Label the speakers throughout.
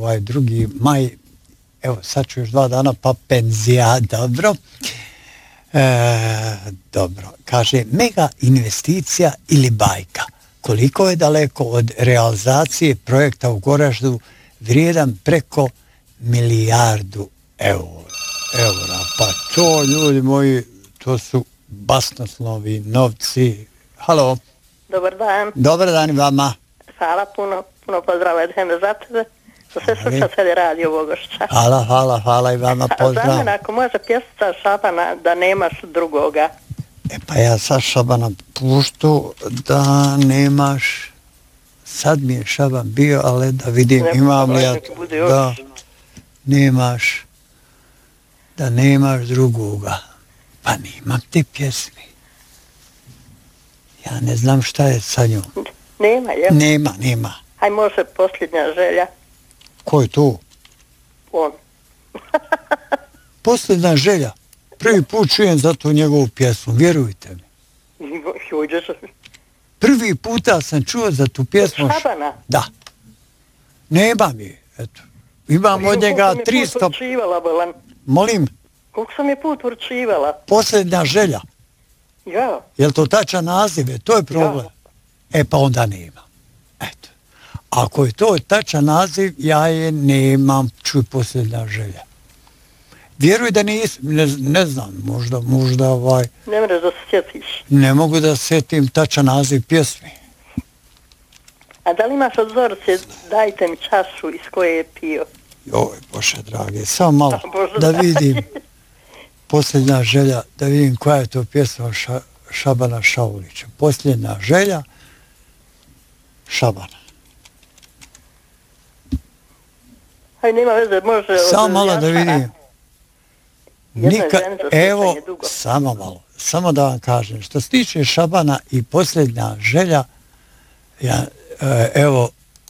Speaker 1: 2. maj, evo sad ću još 2 dana pa penzija, dobro. Dobro, kaže mega investicija ili bajka. Koliko je daleko od realizacije projekta u Goraždu vrijedan preko milijardu eura. Pa to, ljudi moji, to su basnoslovi novci. Halo.
Speaker 2: Dobar dan.
Speaker 1: Dobar dan i vama.
Speaker 2: Hvala, puno pozdrava idem za tebe. Za sve slušatelje Radio Bogošća.
Speaker 1: Hvala i vama pozdrav.
Speaker 2: Za mene ako može pjesmica Šabana da nemaš drugoga.
Speaker 1: Pa ja sad Šabana puštu da nemaš, sad mi je Šaban bio, ali da vidim imam li ja da nemaš drugoga. Pa nemam te pjesmi. Ja ne znam šta je sa njom.
Speaker 2: Nema, jel?
Speaker 1: Nema.
Speaker 2: Aj može Posljednja želja.
Speaker 1: Ko je to?
Speaker 2: On.
Speaker 1: Posljednja želja. Prvi put čujem za tu njegovu pjesmu, vjerujte mi. Prvi puta sam čuo za tu pjesmu.
Speaker 2: Šabana?
Speaker 1: Da. Nemam je, eto. Imam od njega 300... Molim?
Speaker 2: Koliko sam je put určivala?
Speaker 1: Posljednja želja.
Speaker 2: Ja.
Speaker 1: Jel to tačan naziv? To je problem. Ja. Pa onda nema. Eto. Ako je to tačan naziv, ja je nemam, čuj Posljednja želja. Vjeruj da ne znam, možda
Speaker 2: Ne mreš da se sjetiš.
Speaker 1: Ne mogu da sjetim tačan naziv pjesmi.
Speaker 2: A da li imaš od Zorice, dajte mi čašu iz koje je pio?
Speaker 1: Joj, Bože drage, samo malo da vidim. Posljednja želja, da vidim koja je to pjesma Šabana Šaulića. Posljednja želja Šabana.
Speaker 2: Haj, nema veze, može...
Speaker 1: Samo malo da vidim. Evo, samo malo. Samo da vam kažem. Što se tiče Šabana i Posljednja želja, ja, evo,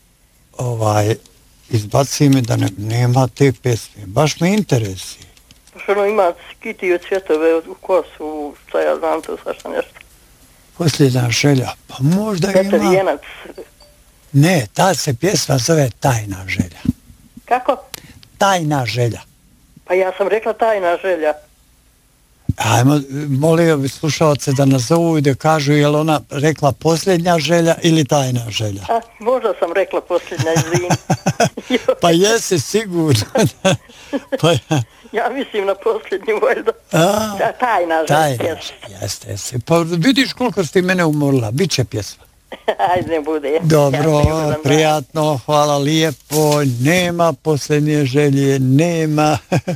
Speaker 1: izbaci mi da nema te pesme. Baš me interesuje.
Speaker 2: Što ima skitiju cvjetove u kosu, što ja znam to svašta nešto.
Speaker 1: Posljednja želja, pa možda ima...
Speaker 2: Petar Jenac.
Speaker 1: Ne, ta se pjesma zove Tajna želja.
Speaker 2: Kako?
Speaker 1: Tajna želja.
Speaker 2: Pa ja sam rekla Tajna želja.
Speaker 1: Ajmo, molio bi slušalce da nazovu i da kažu je li ona rekla Posljednja želja ili Tajna želja.
Speaker 2: A, možda sam rekla Posljednja, izvini.
Speaker 1: Pa jesi sigurno. Pa
Speaker 2: ja mislim na Posljednju valjda. Tajna želja.
Speaker 1: Jeste. Pa vidiš koliko si ti mene umorila, bit će pjesma.
Speaker 2: Ajde, ne bude.
Speaker 1: Dobro, prijatno, hvala lijepo, nema Posljednje želje, nema.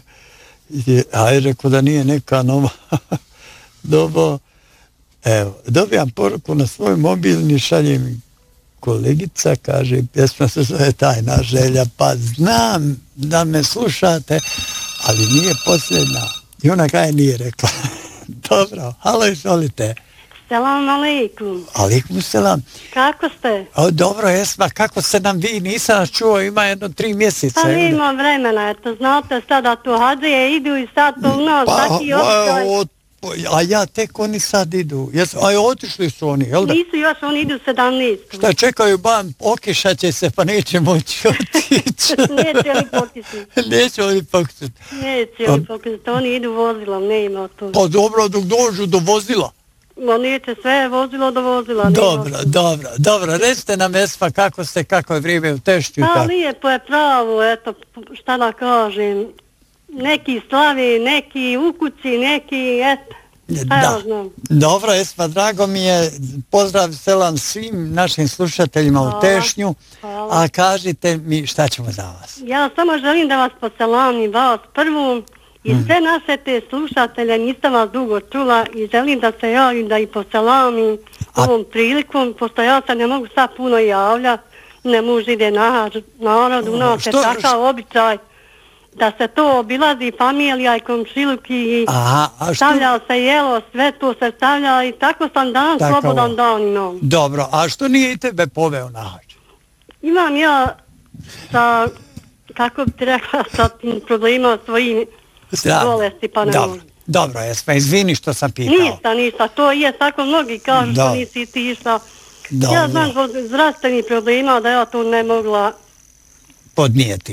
Speaker 1: Ajde, rekao da nije neka nova. Dobro, evo, dobijam poruku na svoj mobilni, šalje mi kolegica, kaže, pjesma se zove Tajna želja, pa znam da me slušate, ali nije Posljednja. I ona kaj nije rekla. Dobro, halo, izvolite.
Speaker 3: Selam alejkum.
Speaker 1: Alejkum selam.
Speaker 3: Kako ste?
Speaker 1: Dobro, Esma, kako se nam vi? Nisam nas čuo, ima 3 mjeseca.
Speaker 3: Pa nema vremena, eto, znate sada tu hađije idu i sad to u nas taki običaj.
Speaker 1: A ja tek oni sad idu. A otišli su oni, jel da?
Speaker 3: Nisu još, oni idu 17.
Speaker 1: Šta čekaju, okišat će se, pa neće moći otići.
Speaker 3: Neće li pokisiti?
Speaker 1: Neće oni pokisiti.
Speaker 3: Neće li pokisiti, oni idu vozilom, ne ima to.
Speaker 1: Pa dobro, dok dođu do vozila.
Speaker 3: Ma neće, sve je vozilo do vozila.
Speaker 1: Dobro, recite nam Esma kako je vrijeme u Teštju.
Speaker 3: Pa lijepo je pravo, eto, šta da kažem. Neki slavi, neki u kući, neki, eto.
Speaker 1: Da, dobro Esma, drago mi je, pozdrav selam svim našim slušateljima u Tešnju, a kažite mi šta ćemo za vas.
Speaker 3: Ja samo želim da vas poselamim, vas prvu i sve naše te slušatelje, nisam vas dugo čula i želim da se javim da i poselamim ovom prilikom, pošto ja se ne mogu sad puno javljati, ne može ide narod, u nas je takav običaj. Da se to obilazi familija i komšiluki i stavlja se jelo, sve to se stavlja i tako sam dan, slobodan dan imam.
Speaker 1: Dobro, a što nije i tebe poveo na hađ?
Speaker 3: Imam ja sa, kako bi ti rekla, sa tim problemima svojim bolesti pa ne mogu.
Speaker 1: Dobro, Esma, izvini što sam pitao.
Speaker 3: Ništa, to je tako mnogi kažu što nisi ti išla. Ja znam zbog zdravstvenih problema da ja to ne mogla
Speaker 1: podnijeti.